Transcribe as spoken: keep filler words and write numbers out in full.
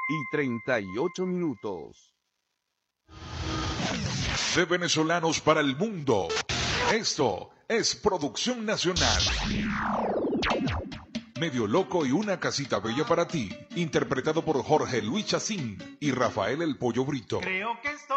y treinta y ocho minutos. De venezolanos para el mundo. Esto es Producción Nacional. Medio Loco y una casita bella para ti. Interpretado por Jorge Luis Chacín y Rafael el Pollo Brito. Creo que estoy